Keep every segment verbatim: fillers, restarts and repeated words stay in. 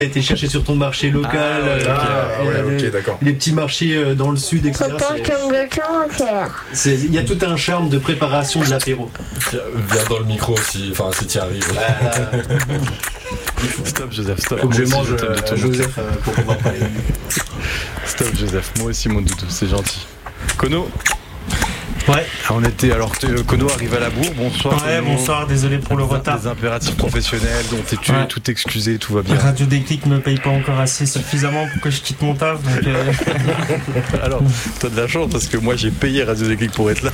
été chercher sur ton marché local. Ah, ouais, euh, ah, ouais, euh, ok, d'accord. Les petits marchés euh, dans le sud, et cetera. C'est- Il y a tout un charme de préparation de l'apéro. Viens dans le micro si, enfin, si t'y arrives. Stop Joseph, stop. Faut que je Moi aussi, mange t'aime de euh, ton Joseph euh, pour pouvoir parler. Stop Joseph, moi aussi mon doudou, c'est gentil. Kono. Ouais. On était alors euh, Kono arrive à la bourre. Bonsoir. Ouais, Kono. bonsoir, désolé pour le Des- retard. Des impératifs professionnels, dont t'es tu Ouais. tout excusé, tout va bien. Radio Déclic me paye pas encore assez suffisamment pour que je quitte mon taf. Donc, euh... Alors, t'as de la chance parce que moi j'ai payé Radio Déclic pour être là.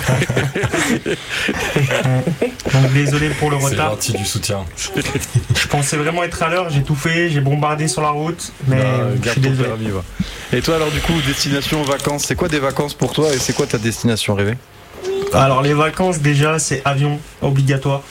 donc désolé pour le C'est retard. gentil du soutien. Je pensais vraiment être à l'heure, j'ai tout fait, j'ai bombardé sur la route, mais Bah, je garde suis ton désolé. permis, va. Et toi alors du coup, destination vacances, c'est quoi des vacances pour toi et c'est quoi ta destination rêvée? Alors les vacances déjà c'est avion obligatoire.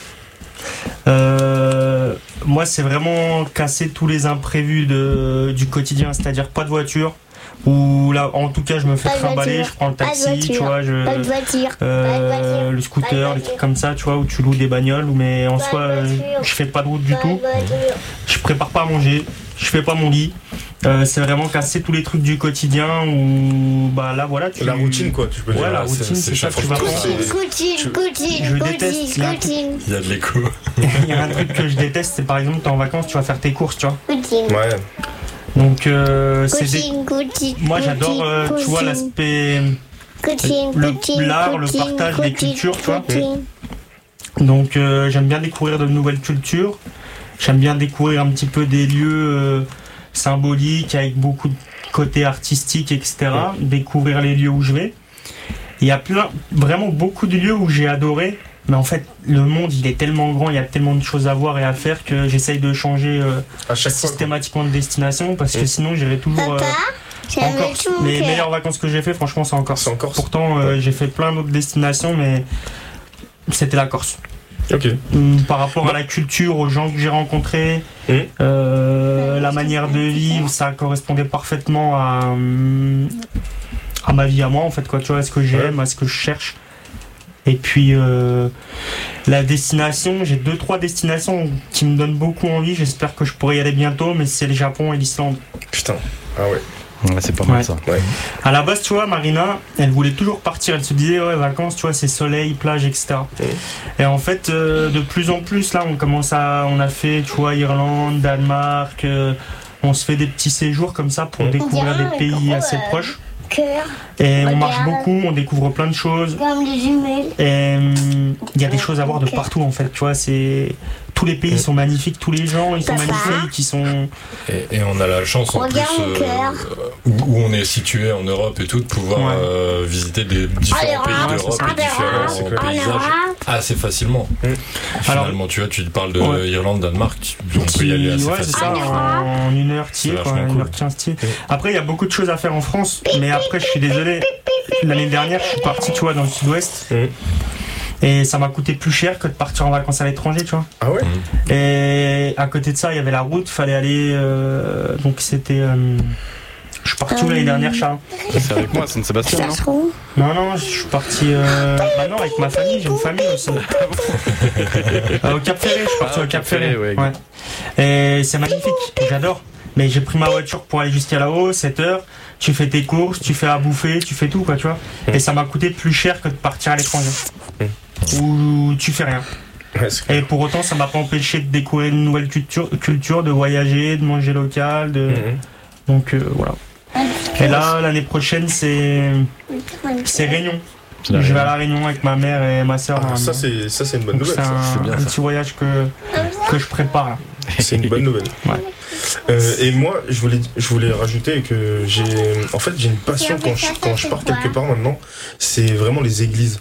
Euh, moi c'est vraiment casser tous les imprévus de, du quotidien, c'est-à-dire pas de voiture. Ou là en tout cas je me fais Pas de trimballer, voiture, je prends le pas de taxi, tu voiture, vois, je, Pas de voiture. euh, pas de voiture, le scooter, pas de les voiture. trucs comme ça, tu vois, où tu loues des bagnoles, mais en Pas de soi euh, voiture. je fais pas de route du Pas de tout. voiture. Je prépare pas à manger, je fais pas mon lit. Euh, c'est vraiment casser tous les trucs du quotidien où bah là voilà tu La routine, quoi, tu peux ouais dire. la c'est- routine c'est c'est ça que tu vas chafouin. prendre. Coutine, Je- coutine, je coutine, déteste, il y a un truc- coutine, Il y a de l'écho. Il y a un truc que je déteste, c'est par exemple t'es en vacances, tu vas faire tes courses, tu vois. coutine. Ouais. Donc euh, c'est des... Coutine, coutine. moi j'adore coutine, euh, tu vois coutine, l'aspect coutine, le- coutine, l'art, le coutine, partage des coutine, cultures, tu vois. coutine. donc euh, j'aime bien découvrir de nouvelles cultures. J'aime bien découvrir un petit peu des lieux euh, symboliques avec beaucoup de côté artistique, et cetera. Découvrir les lieux où je vais. Il y a plein, vraiment beaucoup de lieux où j'ai adoré, mais en fait, le monde, il est tellement grand, il y a tellement de choses à voir et à faire que j'essaye de changer euh, À chaque fois. systématiquement de destination parce que Mm. sinon, j'irai toujours euh, Papa, en j'aime Corse. tout mon Les cœur. meilleures vacances que j'ai fait, franchement, c'est en Corse. C'est en Corse. Pourtant, euh, j'ai fait plein d'autres destinations, mais c'était la Corse. Ok. Hum, Par rapport à la culture, aux gens que j'ai rencontrés, Mm. euh, la manière de vivre, ça correspondait parfaitement à, hum, à ma vie à moi, en fait, quoi, tu vois, à ce que j'aime, à ce que je cherche. Et puis, euh, la destination, j'ai deux, trois destinations qui me donnent beaucoup envie, j'espère que je pourrai y aller bientôt, mais c'est le Japon et l'Islande. Putain. Ah ouais. Ouais, c'est pas mal Ouais. ça. À la base, tu vois, Marina, elle voulait toujours partir. Elle se disait, ouais, vacances, tu vois, c'est soleil, plage, et cetera. Et en fait, euh, de plus en plus, là, on commence à. On a fait, tu vois, Irlande, Danemark. euh, on se fait des petits séjours comme ça pour Mm. découvrir des pays assez Ouais. proches. Cœur, Et on Regarde. marche beaucoup, on découvre plein de choses. comme des jumelles. Et hum, il y a des choses à voir de partout, en fait. Tu vois, c'est. Tous les pays sont magnifiques, tous les gens, ils sont Papa. magnifiques, ils sont. Et, et on a la chance en plus, Regarde mon cœur. où, où on est situé en Europe et tout, de pouvoir Ouais. euh, visiter des différents Alors, pays ouais, d'Europe c'est ça. et différents C'est clair. paysages assez facilement. Mm. Finalement, tu vois, tu parles de Ouais. Irlande, Danemark, tu- on peut y aller assez Ouais, c'est ça, facilement. en, en une heure, t'y es, C'est quoi, vachement une cool. heure quinze, t'y es. Après, il y a beaucoup de choses à faire en France, mais après, je suis désolé. L'année dernière, je suis parti, tu vois, dans le sud-ouest. Mhm. Et ça m'a coûté plus cher que de partir en vacances à l'étranger, tu vois. Ah ouais. Et à côté de ça, il y avait la route, fallait aller. euh, donc c'était. euh, je suis parti où l'année dernière, Charles? C'est avec moi, Saint-Sébastien, Ça non? se trouve. Non, non, je suis parti. Euh, bah non, avec ma famille, j'ai une famille aussi. Euh, au Cap Ferré, je suis parti Ah, au Cap Ferré. ouais. Ouais. Et c'est magnifique, j'adore. Mais j'ai pris ma voiture pour aller jusqu'à là-haut, sept heures. Tu fais tes courses, tu fais à bouffer, tu fais tout, quoi, tu vois. Et ça m'a coûté plus cher que de partir à l'étranger. Où tu fais rien. Ouais, c'est clair. Et pour autant, ça m'a pas empêché de découvrir une nouvelle culture, culture de voyager, de manger local. De... Mhm. Donc euh, voilà. Et là, l'année prochaine, c'est c'est Réunion. C'est la Je vais à Réunion. la Réunion avec ma mère et ma soeur. Ah, ça c'est ça c'est une bonne nouvelle. C'est ça. un, c'est bien, un ça. petit voyage que, que je prépare là. C'est une bonne nouvelle. Ouais. Euh, et moi, je voulais, je voulais rajouter que j'ai, en fait, j'ai une passion quand je, quand je pars quelque part maintenant, c'est vraiment les églises.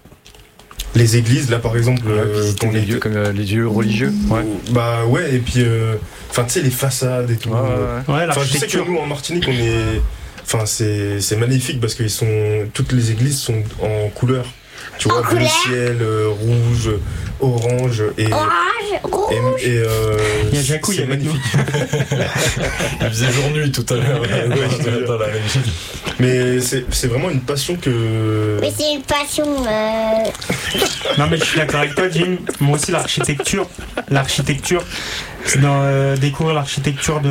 Les églises, là par exemple, euh, Visiter qu'on les est- lieux comme euh, les lieux religieux. Ouais. Bah ouais, et puis, enfin, tu sais, les façades et tout. Ouais, ouais, ouais. Ouais, Enfin, je sais que l'architecture. nous en Martinique, on est, enfin, c'est, c'est magnifique parce qu'ils sont, toutes les églises sont en couleur. Tu vois, En bleu couleur. ciel, euh, rouge, orange et. Orange, rouge. Et, et euh, il y a Jacouille c'est avec nous. Il faisait jour-nuit tout à l'heure. Ouais, dans la régie. Mais c'est, c'est vraiment une passion que. Mais c'est une passion. Euh... Non mais je suis d'accord avec toi, Jim. Moi aussi l'architecture, l'architecture, c'est dans euh, découvrir l'architecture de